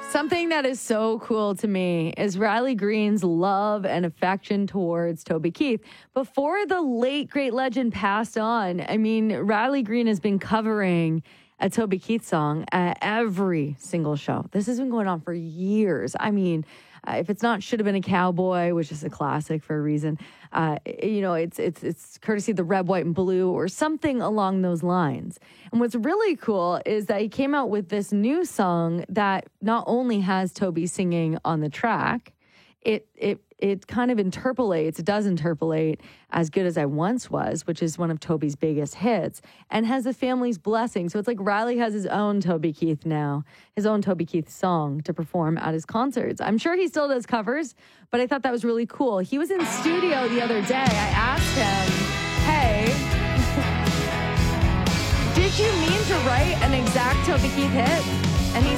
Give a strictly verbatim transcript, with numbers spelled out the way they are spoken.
Something that is so cool to me is Riley Green's love and affection towards Toby Keith. Before the late, great legend passed on, I mean, Riley Green has been covering a Toby Keith song at every single show. This has been going on for years. I mean, uh, if it's not Should Have Been a Cowboy, which is a classic for a reason, uh, you know, it's it's it's courtesy of the Red, White, and Blue or something along those lines. And what's really cool is that he came out with this new song that not only has Toby singing on the track, it it it kind of interpolates, it does interpolate As Good As I Once Was, which is one of Toby's biggest hits, and has the family's blessing. So it's like Riley has his own Toby Keith now, his own Toby Keith song to perform at his concerts. I'm sure he still does covers, but I thought that was really cool. He was in studio the other day. I asked him, hey, did you mean to write an exact Toby Keith hit? And he